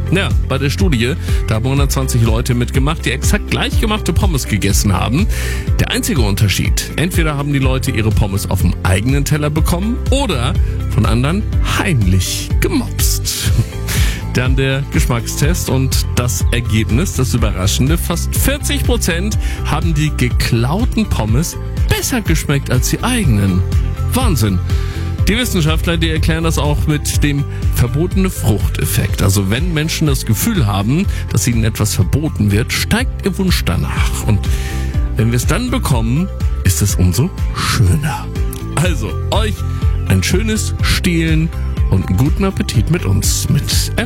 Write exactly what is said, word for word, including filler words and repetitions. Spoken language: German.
Ja, bei der Studie, da haben hundertzwanzig Leute mitgemacht, die exakt gleich gemachte Pommes gegessen haben. Der einzige Unterschied, entweder haben die Leute ihre Pommes auf dem eigenen Teller bekommen oder von anderen heimlich gemopst. Dann der Geschmackstest und das Ergebnis, das Überraschende, fast vierzig Prozent haben die geklauten Pommes besser geschmeckt als die eigenen. Wahnsinn! Die Wissenschaftler, die erklären das auch mit dem verbotene Fruchteffekt. Also wenn Menschen das Gefühl haben, dass ihnen etwas verboten wird, steigt ihr Wunsch danach. Und wenn wir es dann bekommen, ist es umso schöner. Also euch ein schönes Stehlen und einen guten Appetit mit uns mit